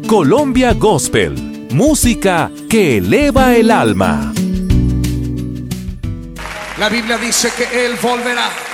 Colombia Gospel, música que eleva el alma. La Biblia dice que Él volverá.